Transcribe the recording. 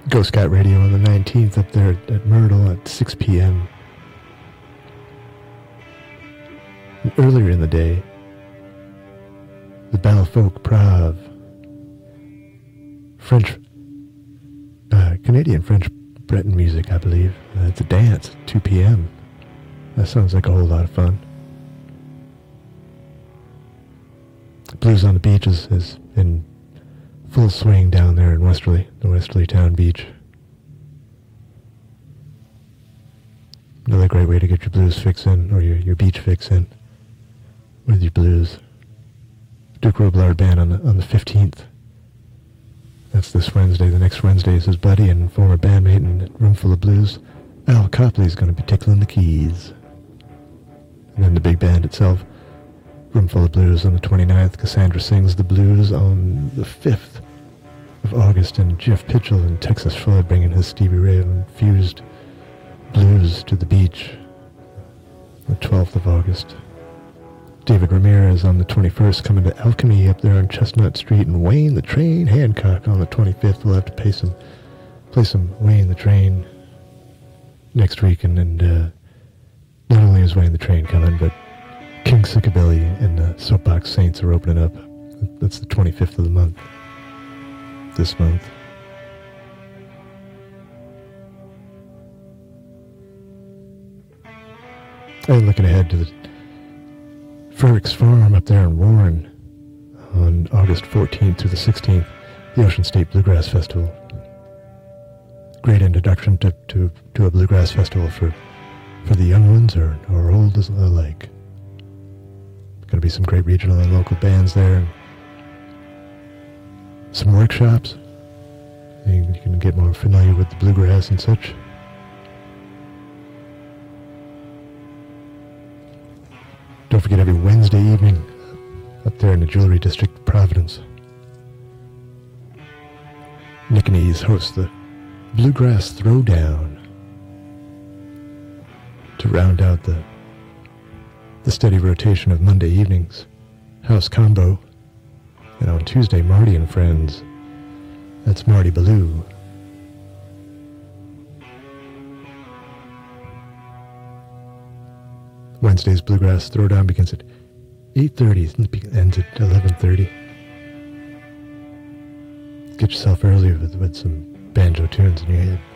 Ghost Cat Radio on the 19th up there at Myrtle at 6 p.m. And earlier in the day, the Balfolk Prav, French, Canadian French Breton music, I believe. It's a dance at 2 p.m. That sounds like a whole lot of fun. Blues on the Beach is in full swing down there in Westerly, the Westerly Town Beach. Another great way to get your blues fix in, or your beach fix in, with your blues. Duke Robillard Band on the 15th. That's this Wednesday. The next Wednesday is his buddy and former bandmate in Roomful of Blues. Al Copley's going to be tickling the keys. And then the big band itself, Roomful of Blues on the 29th. Cassandra sings the blues on the 5th of August. And Jeff Pitchell and Texas Flood bringing his Stevie Ray infused blues to the beach on the 12th of August. David Ramirez on the 21st coming to Alchemy up there on Chestnut Street. And Wayne the Train Hancock on the 25th. We'll have to play some Wayne the Train next week. And not only is Wayne the Train coming, but King Sickabilly and the Soapbox Saints are opening up. That's the 25th of the month. This month. And looking ahead to the Frericks Farm up there in Warren on August 14th through the 16th, the Ocean State Bluegrass Festival. Great introduction to a bluegrass festival for the young ones or old alike. Going to be some great regional and local bands there. And some workshops. You can get more familiar with the bluegrass and such. Don't forget every Wednesday evening up there in the Jewelry District of Providence, Nick and Ease hosts the Bluegrass Throwdown to round out the steady rotation of Monday evenings. House Combo. And on Tuesday, Marty and Friends. That's Marty Ballou. Wednesday's Bluegrass Throwdown begins at 8:30 and ends at 11:30. Get yourself early with some banjo tunes in your head.